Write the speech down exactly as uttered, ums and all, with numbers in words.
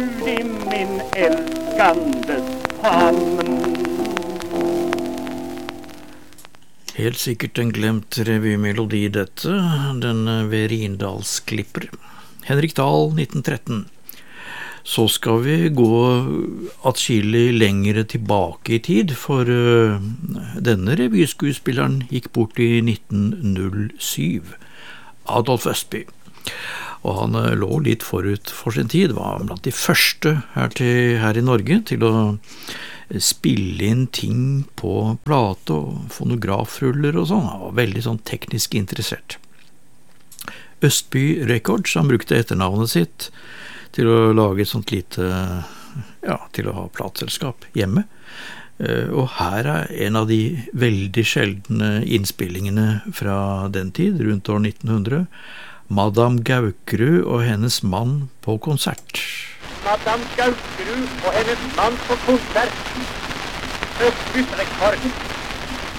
I min elskandes famn. Helt sikkert en glemt revymelodi dette, den ved Rindalsklipper. Henrik Dahl, nitten tretten. Så skal vi gå atskillig lengre tilbake i tid, for uh, denne revyskuespilleren gikk bort i nitten null syv. Adolf Østby. Og han uh, lå litt forut for sin tid, var blant de første her, til, her i Norge til å spille inn ting på plate og fonografruller og sånn. Han var veldig sånn teknisk interessert. Østby Records, han brukte etternavnet sitt til å lage et sånt lite, ja, til å ha plateselskap hjemme. Og her er en av de veldig sjeldne innspillingene fra den tid, rundt år nitten hundre. Madame Gaukrud og hennes mann på konsert. Madame Gaukrud og hennes mann på konsert. Østbys rekord.